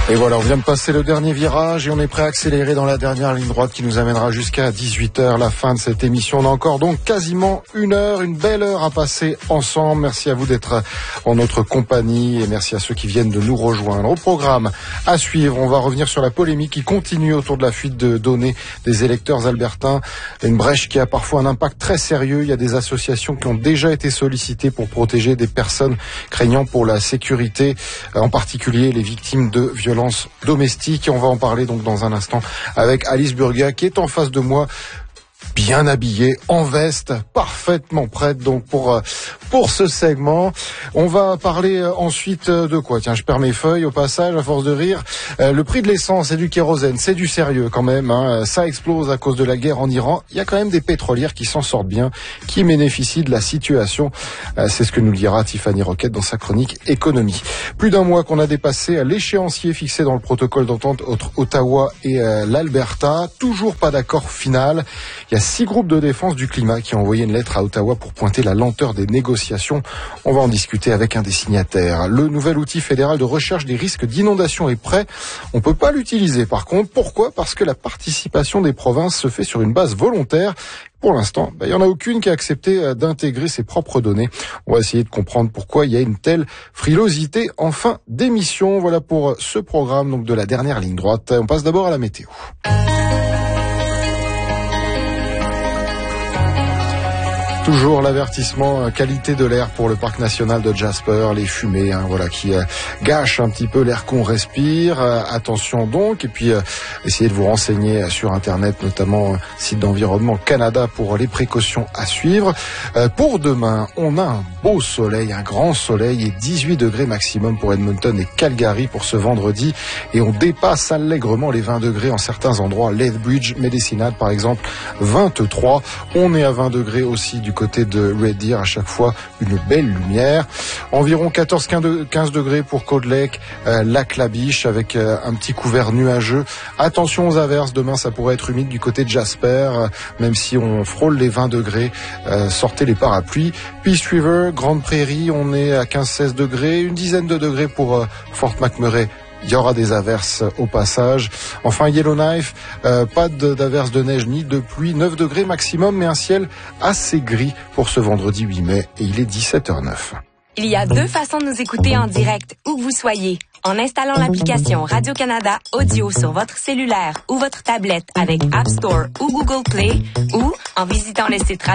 Et voilà, on vient de passer le dernier virage et on est prêt à accélérer dans la dernière ligne droite qui nous amènera jusqu'à 18h, la fin de cette émission. On a encore donc quasiment une heure, une belle heure à passer ensemble. Merci à vous d'être en notre compagnie et merci à ceux qui viennent de nous rejoindre. Au programme à suivre, on va revenir sur la polémique qui continue autour de la fuite de données des électeurs albertains. Une brèche qui a parfois un impact très sérieux. Il y a des associations qui ont déjà été sollicitées pour protéger des personnes craignant pour la sécurité, en particulier les victimes de violences domestiques. Et on va en parler donc dans un instant avec Alice Burga qui est en face de moi, bien habillée, en veste, parfaitement prête donc pour ce segment. On va parler ensuite de quoi? Tiens, je perds mes feuilles au passage à force de rire. Le prix de l'essence et du kérosène, c'est du sérieux quand même, hein. Ça explose à cause de la guerre en Iran. Il y a quand même des pétrolières qui s'en sortent bien, qui bénéficient de la situation. C'est ce que nous dira Tiffany Roquette dans sa chronique économie. Plus d'un mois qu'on a dépassé l'échéancier fixé dans le protocole d'entente entre Ottawa et l'Alberta. Toujours pas d'accord final. Il y a 6 groupes de défense du climat qui ont envoyé une lettre à Ottawa pour pointer la lenteur des négociations. On va en discuter avec un des signataires. Le nouvel outil fédéral de recherche des risques d'inondation est prêt. On peut pas l'utiliser par contre. Pourquoi? Parce que la participation des provinces se fait sur une base volontaire. Pour l'instant, il y en a aucune qui a accepté d'intégrer ses propres données. On va essayer de comprendre pourquoi il y a une telle frilosité en fin d'émission. Voilà pour ce programme donc de la dernière ligne droite. On passe d'abord à la météo. Toujours l'avertissement qualité de l'air pour le parc national de Jasper, les fumées, qui gâchent un petit peu l'air qu'on respire. Attention donc, et puis essayez de vous renseigner sur Internet, notamment site d'Environnement Canada pour les précautions à suivre. Pour demain, on a un beau soleil, un grand soleil et 18 degrés maximum pour Edmonton et Calgary pour ce vendredi. Et on dépasse allègrement les 20 degrés en certains endroits. Lethbridge, Medicinal par exemple, 23. On est à 20 degrés aussi du côté de Red Deer, à chaque fois une belle lumière. Environ 14-15 degrés pour Cold Lake, Lac La Biche avec un petit couvert nuageux. Attention aux averses, demain ça pourrait être humide du côté de Jasper, même si on frôle les 20 degrés, sortez les parapluies. Peace River, Grande Prairie, on est à 15-16 degrés, une dizaine de degrés pour Fort McMurray. Il y aura des averses au passage. Enfin, Yellowknife, pas d'averses de neige ni de pluie, 9 degrés maximum, mais un ciel assez gris pour ce vendredi 8 mai et il est 17h09. Il y a 2 façons de nous écouter en direct, où que vous soyez. En installant l'application Radio-Canada Audio sur votre cellulaire ou votre tablette avec App Store ou Google Play, ou en visitant le site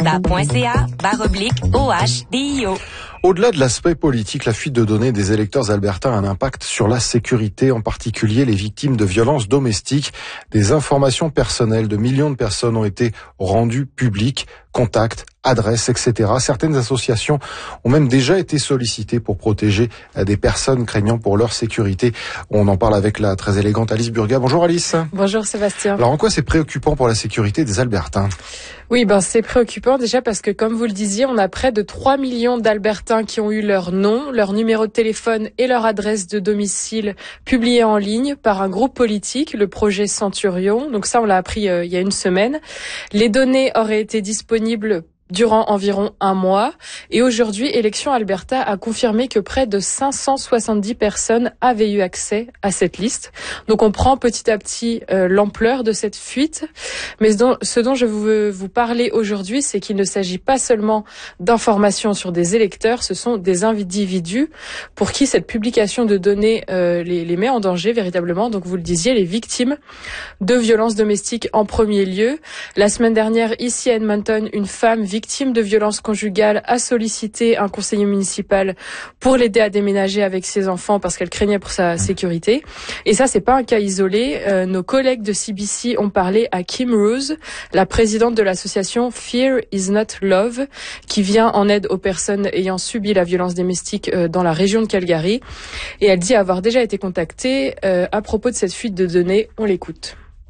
radiocanada.ca/OHDIO. Au-delà de l'aspect politique, la fuite de données des électeurs albertains a un impact sur la sécurité, en particulier les victimes de violences domestiques. Des informations personnelles de millions de personnes ont été rendues publiques, contacts, adresses, etc. Certaines associations ont même déjà été sollicitées pour protéger des personnes craignant pour leur sécurité. On en parle avec la très élégante Alice Burga. Bonjour Alice. Bonjour Sébastien. Alors en quoi c'est préoccupant pour la sécurité des Albertains? Oui, c'est préoccupant déjà parce que comme vous le disiez, on a près de 3 millions d'Albertains qui ont eu leur nom, leur numéro de téléphone et leur adresse de domicile publiés en ligne par un groupe politique, le projet Centurion. Donc ça, on l'a appris il y a une semaine. Les données auraient été disponibles durant environ un mois. Et aujourd'hui, Élections Alberta a confirmé que près de 570 personnes avaient eu accès à cette liste. Donc on prend petit à petit l'ampleur de cette fuite. Mais ce dont je veux vous parler aujourd'hui, c'est qu'il ne s'agit pas seulement d'informations sur des électeurs, ce sont des individus pour qui cette publication de données les met en danger véritablement. Donc vous le disiez, les victimes de violences domestiques en premier lieu. La semaine dernière, ici à Edmonton, une femme victime de violences conjugales a sollicité un conseiller municipal pour l'aider à déménager avec ses enfants parce qu'elle craignait pour sa sécurité. Et ça, c'est pas un cas isolé. Nos collègues de CBC ont parlé à Kim Rose, la présidente de l'association Fear is not Love, qui vient en aide aux personnes ayant subi la violence domestique dans la région de Calgary. Et elle dit avoir déjà été contactée à propos de cette fuite de données. On l'écoute.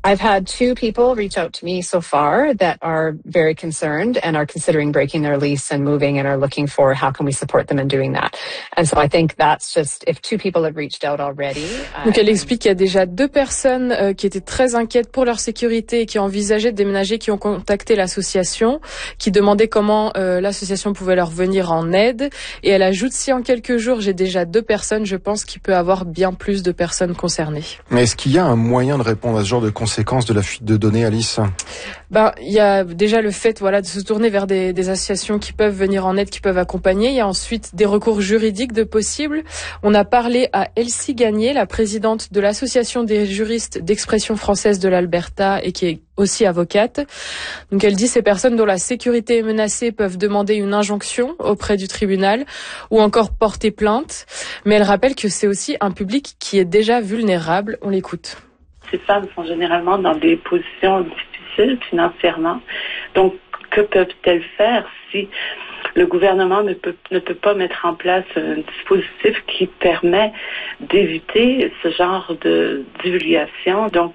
I've had 2 people reach out to me so far that are very concerned and are considering breaking their lease and moving and are looking for how can we support them in doing that. And so I think that's just, if 2 people have reached out already. Donc elle explique qu'il y a déjà 2 personnes qui étaient très inquiètes pour leur sécurité et qui envisageaient de déménager, qui ont contacté l'association, qui demandaient comment l'association pouvait leur venir en aide. Et elle ajoute, si en quelques jours j'ai déjà 2 personnes, je pense qu'il peut y avoir bien plus de personnes concernées. Mais est-ce qu'il y a un moyen de répondre à ce genre de conséquences de la fuite de données, Alice? Il y a déjà le fait, de se tourner vers des associations qui peuvent venir en aide, qui peuvent accompagner. Il y a ensuite des recours juridiques de possibles. On a parlé à Elsie Gagné, la présidente de l'association des juristes d'expression française de l'Alberta et qui est aussi avocate. Donc elle dit ces personnes dont la sécurité est menacée peuvent demander une injonction auprès du tribunal ou encore porter plainte. Mais elle rappelle que c'est aussi un public qui est déjà vulnérable. On l'écoute. Ces femmes sont généralement dans des positions difficiles financièrement. Donc, que peuvent-elles faire si le gouvernement ne peut pas mettre en place un dispositif qui permet d'éviter ce genre de divulgation? Donc,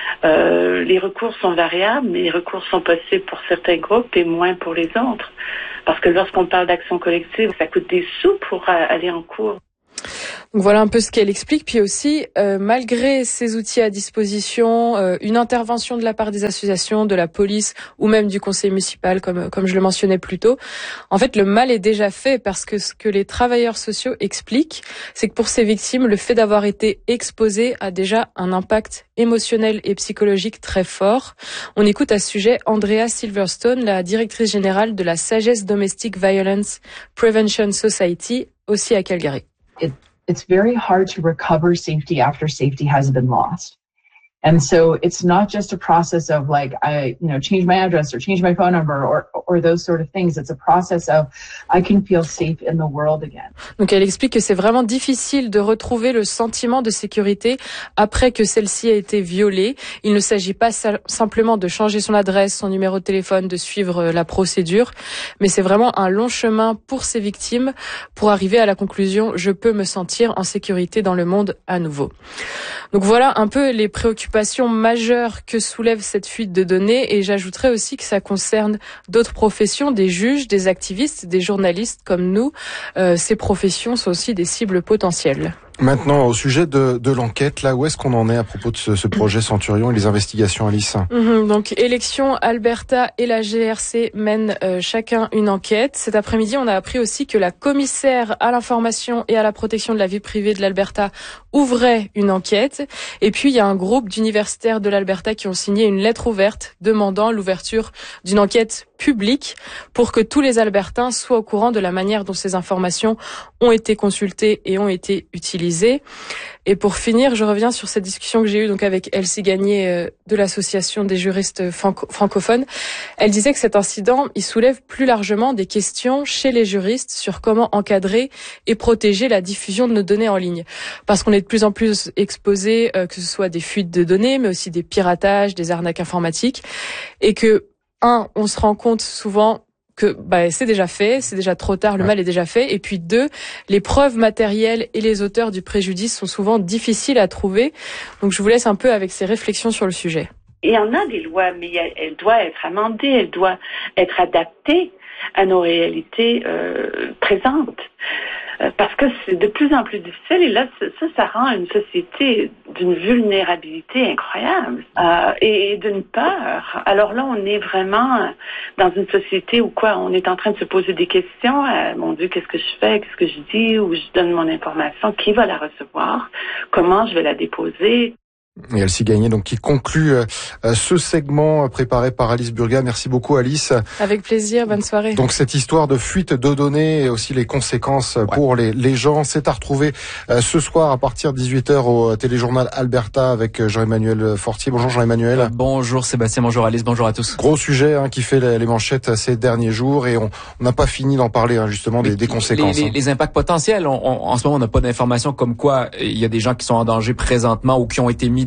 les recours sont variables, mais les recours sont possibles pour certains groupes et moins pour les autres. Parce que lorsqu'on parle d'action collective, ça coûte des sous pour aller en cours. Donc voilà un peu ce qu'elle explique. Puis aussi, malgré ces outils à disposition, une intervention de la part des associations, de la police ou même du conseil municipal, comme je le mentionnais plus tôt, en fait, le mal est déjà fait parce que ce que les travailleurs sociaux expliquent, c'est que pour ces victimes, le fait d'avoir été exposé a déjà un impact émotionnel et psychologique très fort. On écoute à ce sujet Andrea Silverstone, la directrice générale de la Sagesse Domestic Violence Prevention Society, aussi à Calgary. It's very hard to recover safety after safety has been lost. And so it's not just a process of change my address or change my phone number or those sort of things. It's a process of I can feel safe in the world again. Donc elle explique que c'est vraiment difficile de retrouver le sentiment de sécurité après que celle-ci a été violée. Il ne s'agit pas simplement de changer son adresse, son numéro de téléphone, de suivre la procédure, mais c'est vraiment un long chemin pour ces victimes pour arriver à la conclusion je peux me sentir en sécurité dans le monde à nouveau. Donc voilà un peu les préoccupations majeures que soulève cette fuite de données et j'ajouterais aussi que ça concerne d'autres professions, des juges, des activistes, des journalistes comme nous. Ces professions sont aussi des cibles potentielles. Maintenant, au sujet de l'enquête, là, où est-ce qu'on en est à propos de ce projet Centurion et les investigations, Alice? Donc, Élections Alberta et la GRC mènent chacun une enquête. Cet après-midi, on a appris aussi que la commissaire à l'information et à la protection de la vie privée de l'Alberta ouvrait une enquête. Et puis, il y a un groupe d'universitaires de l'Alberta qui ont signé une lettre ouverte demandant l'ouverture d'une enquête publique pour que tous les Albertains soient au courant de la manière dont ces informations ont été consultées et ont été utilisées. Et pour finir, je reviens sur cette discussion que j'ai eue donc avec Elsie Gagné de l'association des juristes francophones. Elle disait que cet incident, il soulève plus largement des questions chez les juristes sur comment encadrer et protéger la diffusion de nos données en ligne. Parce qu'on est de plus en plus exposé, que ce soit des fuites de données, mais aussi des piratages, des arnaques informatiques, et que on se rend compte souvent que c'est déjà fait, c'est déjà trop tard, le mal est déjà fait. Et puis 2, les preuves matérielles et les auteurs du préjudice sont souvent difficiles à trouver. Donc je vous laisse un peu avec ces réflexions sur le sujet. Il y en a des lois, mais elle doit être amendée, elle doit être adaptée à nos réalités présentes. Parce que c'est de plus en plus difficile et là, ça rend une société d'une vulnérabilité incroyable et d'une peur. Alors là, on est vraiment dans une société où on est en train de se poser des questions. Mon Dieu, qu'est-ce que je fais? Qu'est-ce que je dis? Où je donne mon information? Qui va la recevoir? Comment je vais la déposer? Et Elsie Gagné, donc, qui conclut ce segment préparé par Alice Burga. Merci beaucoup, Alice. Avec plaisir, bonne soirée. Donc, cette histoire de fuite de données et aussi les conséquences pour les gens, c'est à retrouver ce soir à partir de 18h au téléjournal Alberta avec Jean-Emmanuel Fortier. Bonjour Jean-Emmanuel. Bonjour Sébastien, bonjour Alice, bonjour à tous. Gros sujet qui fait les manchettes ces derniers jours et on n'a pas fini d'en parler justement des conséquences. Les impacts potentiels, en ce moment on n'a pas d'informations comme quoi il y a des gens qui sont en danger présentement ou qui ont été mis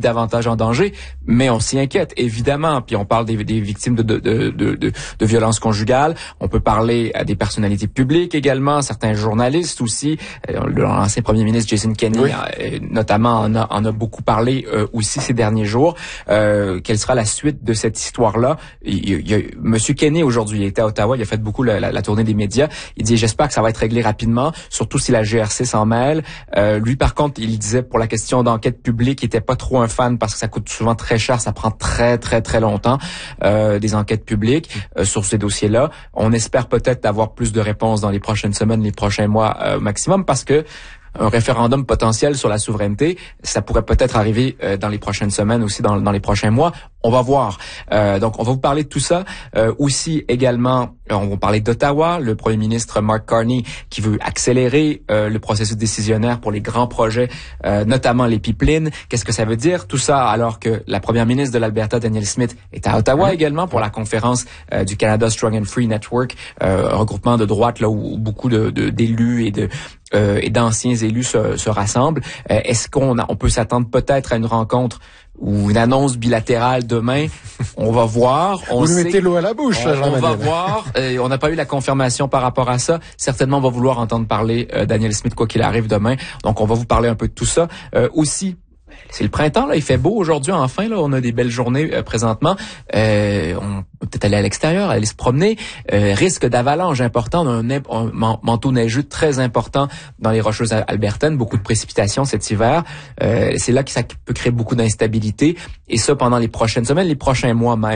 davantage en danger, mais on s'y inquiète, évidemment. Puis on parle des victimes de violences conjugales. On peut parler à des personnalités publiques également, certains journalistes aussi. L'ancien premier ministre Jason Kenney, notamment, en a beaucoup parlé aussi ces derniers jours. Quelle sera la suite de cette histoire-là? Monsieur Kenney, aujourd'hui, il était à Ottawa, il a fait beaucoup la tournée des médias. Il dit, j'espère que ça va être réglé rapidement, surtout si la GRC s'en mêle. Lui, par contre, il disait pour la question d'enquête publique, il était pas trop un fan parce que ça coûte souvent très cher, ça prend très, très, très longtemps, des enquêtes publiques sur ces dossiers-là. On espère peut-être avoir plus de réponses dans les prochaines semaines, les prochains mois maximum, parce que un référendum potentiel sur la souveraineté, ça pourrait peut-être arriver dans les prochaines semaines, aussi dans les prochains mois. On va voir. Donc, on va vous parler de tout ça. Aussi, également, on va parler d'Ottawa, le premier ministre Mark Carney qui veut accélérer le processus décisionnaire pour les grands projets, notamment les pipelines. Qu'est-ce que ça veut dire? Tout ça alors que la première ministre de l'Alberta, Danielle Smith, est à Ottawa également pour la conférence du Canada Strong and Free Network, un regroupement de droite là où beaucoup d'élus et d'anciens élus se rassemblent. Est-ce qu'on peut s'attendre peut-être à une rencontre ou une annonce bilatérale demain? On va voir. Vous lui mettez l'eau à la bouche. On va voir. On n'a pas eu la confirmation par rapport à ça. Certainement, on va vouloir entendre parler Danielle Smith quoi qu'il arrive demain. Donc, on va vous parler un peu de tout ça. Aussi, c'est le printemps, là. Il fait beau aujourd'hui, enfin, là. On a des belles journées présentement. On peut peut-être aller à l'extérieur, aller se promener. Risque d'avalanche important. On a un manteau neigeux très important dans les Rocheuses albertaines. Beaucoup de précipitations cet hiver. C'est là que ça peut créer beaucoup d'instabilité. Et ça pendant les prochaines semaines, les prochains mois même.